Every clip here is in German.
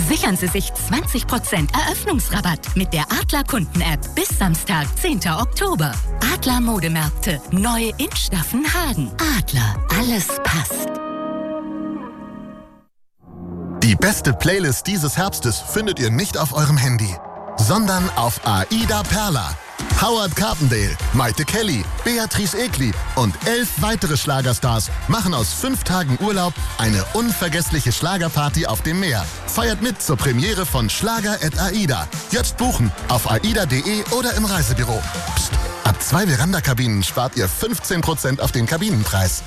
Sichern Sie sich 20% Eröffnungsrabatt mit der Adler Kunden-App bis Samstag, 10. Oktober. Adler Modemärkte, neu in Staffenhagen. Adler, alles passt. Die beste Playlist dieses Herbstes findet ihr nicht auf eurem Handy, sondern auf Aida Perla. Howard Carpendale, Maite Kelly, Beatrice Egli und 11 weitere Schlagerstars machen aus 5 Tagen Urlaub eine unvergessliche Schlagerparty auf dem Meer. Feiert mit zur Premiere von Schlager@AIDA. Jetzt buchen auf aida.de oder im Reisebüro. Psst, ab 2 Veranda-Kabinen spart ihr 15% auf den Kabinenpreis.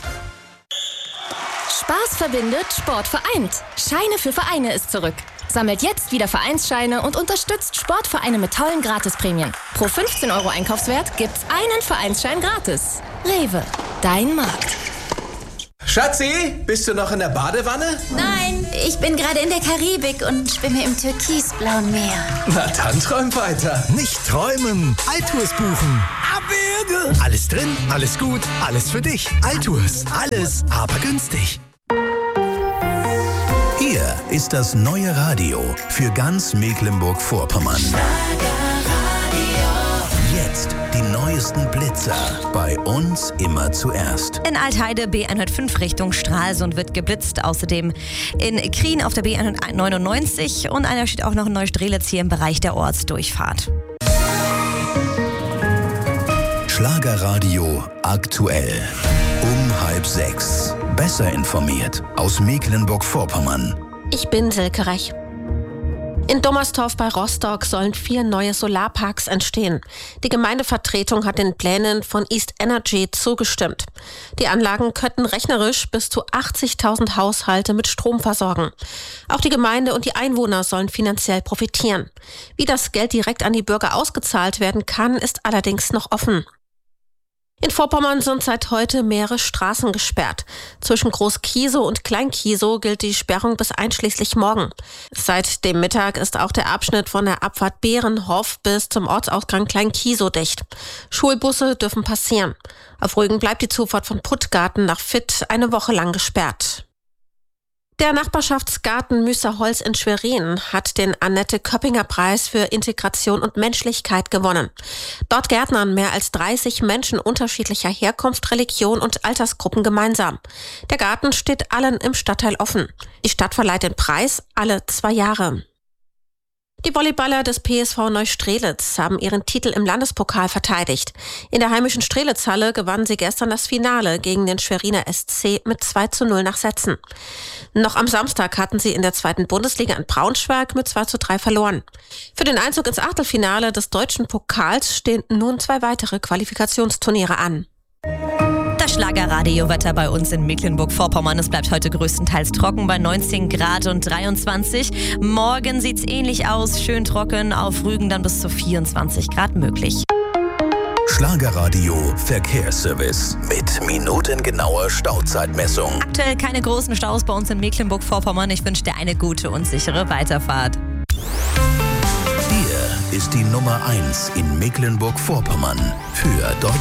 Spaß verbindet, Sport vereint. Scheine für Vereine ist zurück. Sammelt jetzt wieder Vereinsscheine und unterstützt Sportvereine mit tollen Gratisprämien. Pro 15 € Einkaufswert gibt's einen Vereinsschein gratis. Rewe, dein Markt. Schatzi, bist du noch in der Badewanne? Nein, ich bin gerade in der Karibik und schwimme im türkisblauen Meer. Na dann träum weiter. Nicht träumen, Altours buchen. Abwürge. Alles drin, alles gut, alles für dich. Altours, alles, aber günstig. Hier ist das neue Radio für ganz Mecklenburg-Vorpommern. Jetzt die neuesten Blitzer. Bei uns immer zuerst. In Altheide B105 Richtung Stralsund wird geblitzt. Außerdem in Krien auf der B199 und einer steht auch noch in Neustrelitz hier im Bereich der Ortsdurchfahrt. Schlagerradio aktuell. Um 5:30. Besser informiert aus Mecklenburg-Vorpommern. Ich bin Silke Rech. In Dommerstorf bei Rostock sollen 4 neue Solarparks entstehen. Die Gemeindevertretung hat den Plänen von East Energy zugestimmt. Die Anlagen könnten rechnerisch bis zu 80.000 Haushalte mit Strom versorgen. Auch die Gemeinde und die Einwohner sollen finanziell profitieren. Wie das Geld direkt an die Bürger ausgezahlt werden kann, ist allerdings noch offen. In Vorpommern sind seit heute mehrere Straßen gesperrt. Zwischen Groß-Kiesow und Klein-Kiesow gilt die Sperrung bis einschließlich morgen. Seit dem Mittag ist auch der Abschnitt von der Abfahrt Bärenhof bis zum Ortsausgang Klein-Kiesow dicht. Schulbusse dürfen passieren. Auf Rügen bleibt die Zufahrt von Puttgarten nach Vitt eine Woche lang gesperrt. Der Nachbarschaftsgarten Müßerholz in Schwerin hat den Annette-Köppinger-Preis für Integration und Menschlichkeit gewonnen. Dort gärtnern mehr als 30 Menschen unterschiedlicher Herkunft, Religion und Altersgruppen gemeinsam. Der Garten steht allen im Stadtteil offen. Die Stadt verleiht den Preis alle 2 Jahre. Die Volleyballer des PSV Neustrelitz haben ihren Titel im Landespokal verteidigt. In der heimischen Strelitzhalle gewannen sie gestern das Finale gegen den Schweriner SC mit 2:0 nach Sätzen. Noch am Samstag hatten sie in der 2. Bundesliga in Braunschweig mit 2:3 verloren. Für den Einzug ins Achtelfinale des deutschen Pokals stehen nun 2 weitere Qualifikationsturniere an. Das Schlagerradiowetter bei uns in Mecklenburg-Vorpommern. Es bleibt heute größtenteils trocken bei 19 Grad und 23. Morgen sieht's ähnlich aus, schön trocken, auf Rügen dann bis zu 24 Grad möglich. Schlagerradio Verkehrsservice mit minutengenauer Stauzeitmessung. Aktuell keine großen Staus bei uns in Mecklenburg-Vorpommern. Ich wünsche dir eine gute und sichere Weiterfahrt. Hier ist die Nummer 1 in Mecklenburg-Vorpommern für Deutschland.